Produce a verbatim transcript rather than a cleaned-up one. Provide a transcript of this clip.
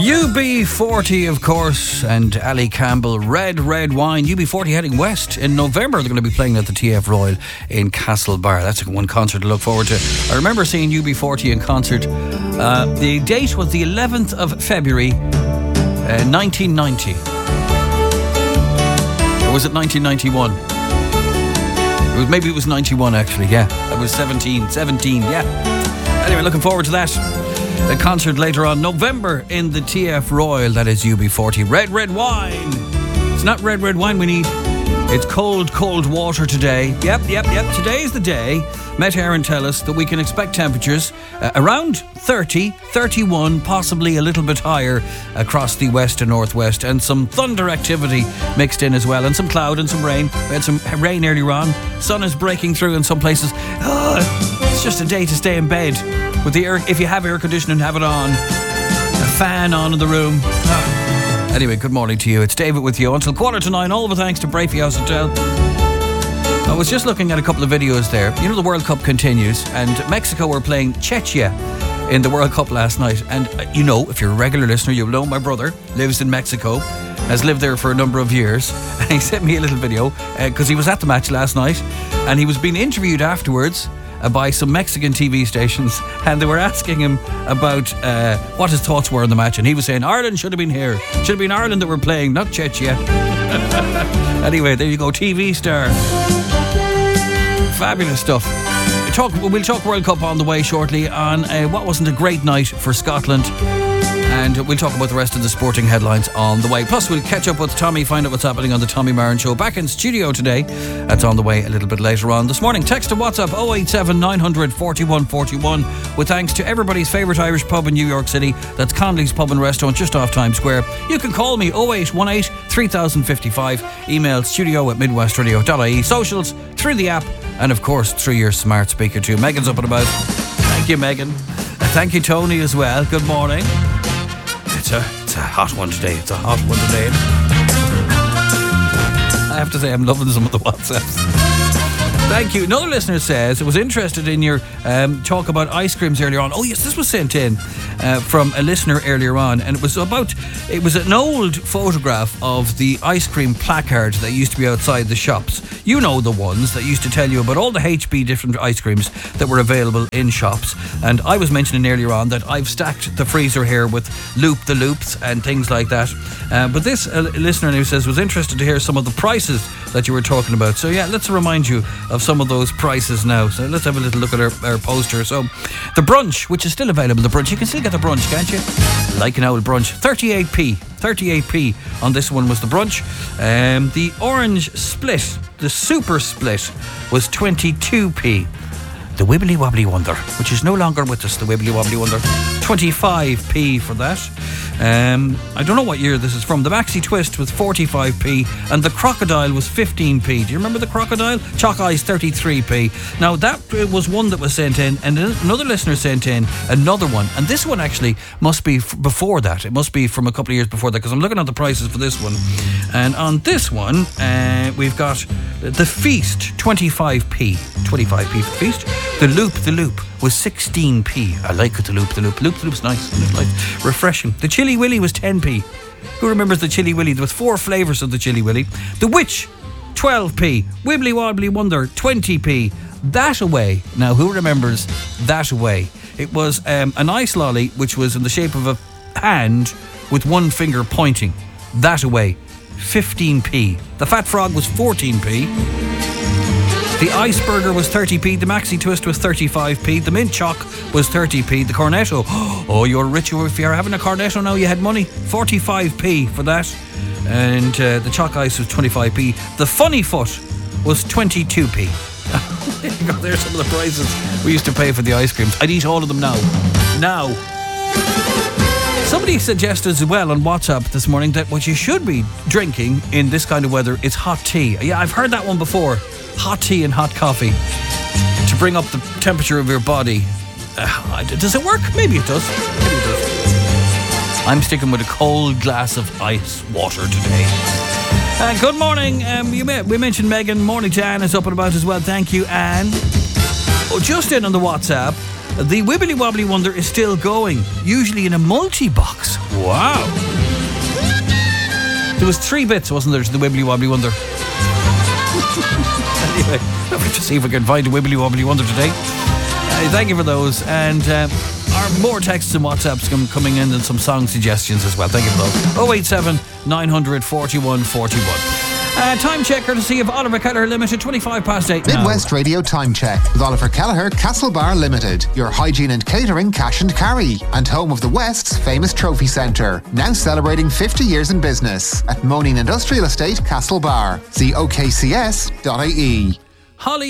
U B forty, of course, and Ali Campbell, Red, Red Wine. U B forty heading west in November. They're going to be playing at the T F Royal in Castlebar. That's one concert to look forward to. I remember seeing U B forty in concert. Uh, the date was the eleventh of February, uh, nineteen ninety. Or was it nineteen ninety-one? It was, maybe it was ninety-one, actually, yeah. It was seventeen, seventeen, yeah. Anyway, looking forward to that. A concert later on, November, in the T F Royal. That is U B forty. Red, Red Wine. It's not red, red wine we need. It's cold, cold water today. Yep, yep, yep. Today is the day. Met Aaron tell us that we can expect temperatures uh, around thirty, thirty-one, possibly a little bit higher across the west and northwest, and some thunder activity mixed in as well, and some cloud and some rain. We had some rain earlier on. Sun is breaking through in some places. Oh, it's just a day to stay in bed with the air. If you have air conditioning, have it on. A fan on in the room. Oh. Anyway, good morning to you. It's David with you until quarter to nine. All the thanks to Brafey House Hotel. I was just looking at a couple of videos there. You know, the World Cup continues, and Mexico were playing Czechia in the World Cup last night. And uh, you know, if you're a regular listener, you'll know my brother lives in Mexico, has lived there for a number of years. And he sent me a little video because uh, he was at the match last night, and he was being interviewed afterwards uh, by some Mexican T V stations, and they were asking him about uh, what his thoughts were on the match, and he was saying Ireland should have been here. Should have been Ireland that were playing, not Czechia. Anyway, there you go, T V star. Fabulous stuff. We'll talk, we'll talk World Cup on the way shortly on uh, what wasn't a great night for Scotland. And we'll talk about the rest of the sporting headlines on the way. Plus, we'll catch up with Tommy, find out what's happening on the Tommy Marin Show. Back in studio today. That's on the way a little bit later on this morning. Text to WhatsApp oh eight seven nine hundred forty-one forty-one. With thanks to everybody's favourite Irish pub in New York City. That's Connolly's Pub and Restaurant just off Times Square. You can call me oh eight one eight three thousand fifty-five. Email studio at midwestradio dot I E. Socials through the app. And of course through your smart speaker too. Megan's up and about. Thank you, Megan. Thank you, Tony, as well. Good morning. It's a, it's a hot one today. It's a hot one today. I have to say, I'm loving some of the WhatsApps. Thank you. Another listener says it was interested in your um, talk about ice creams earlier on. Oh yes, this was sent in uh, from a listener earlier on, and it was about it was an old photograph of the ice cream placards that used to be outside the shops. You know, the ones that used to tell you about all the H B different ice creams that were available in shops. And I was mentioning earlier on that I've stacked the freezer here with Loop the Loops and things like that. Uh, but this uh, listener who says was interested to hear some of the prices that you were talking about. So yeah, let's remind you of some of those prices now. So let's have a little look at our, our poster. So the brunch, which is still available, the brunch, you can still get the brunch, can't you? Like an old brunch. thirty-eight p. thirty-eight p on this one was the brunch. Um, the orange split, the super split, was twenty-two p. The Wibbly Wobbly Wonder, which is no longer with us, the Wibbly Wobbly Wonder, twenty-five p for that. Um, I don't know what year this is from. The Maxi Twist was forty-five p, and the Crocodile was fifteen p. Do you remember the Crocodile? Chalk Eyes, thirty-three p. Now that was one that was sent in, and another listener sent in another one, and this one actually must be f- before that. It must be from a couple of years before that, because I'm looking at the prices for this one. And on this one, uh, we've got the Feast, twenty-five p. twenty-five p for the Feast. The Loop the Loop was sixteen p. I like it, the Loop the Loop. Loop the Loop's nice, and it's like refreshing. The Chili Willy was ten p. Who remembers the Chili Willy? There was four flavours of the Chili Willy. The Witch, twelve p. Wibbly Wobbly Wonder, twenty p. That Away. Now, who remembers That Away? It was um, an ice lolly which was in the shape of a hand with one finger pointing. That Away, fifteen p. The Fat Frog was fourteen p. The Ice Burger was thirty p. The Maxi Twist was thirty-five p. The Mint Choc was thirty p. The Cornetto, oh, you're rich if you're having a Cornetto now, you had money. forty-five p for that. And uh, the Chalk Ice was twenty-five p. The Funny Foot was twenty-two p. There you go, there's some of the prices we used to pay for the ice creams. I'd eat all of them now. Now. Somebody suggested as well on WhatsApp this morning that what you should be drinking in this kind of weather is hot tea. Yeah, I've heard that one before. Hot tea and hot coffee to bring up the temperature of your body. Uh, does it work? Maybe it does. Maybe it does. I'm sticking with a cold glass of ice water today. Uh, good morning. Um, you may, we mentioned Megan. Morning to Anne is up and about as well. Thank you, Anne. Oh, just in on the WhatsApp. The Wibbly Wobbly Wonder is still going, usually in a multi-box. Wow. There was three bits, wasn't there, to the Wibbly Wobbly Wonder? Anyway, let's see if we can find a Wibbly Wobbly Wonder today. Uh, thank you for those. And uh, our more texts and WhatsApps come, coming in and some song suggestions as well. Thank you for those. oh eight seven, nine hundred, forty-one forty-one. Uh, time checker to see if Oliver Kelleher Limited, twenty-five past eight. Midwest now. Radio Time Check with Oliver Kelleher, Castlebar Limited, your hygiene and catering cash and carry, and home of the West's famous trophy centre. Now celebrating fifty years in business at Moaning Industrial Estate, Castlebar. See o k c s dot i e. Holly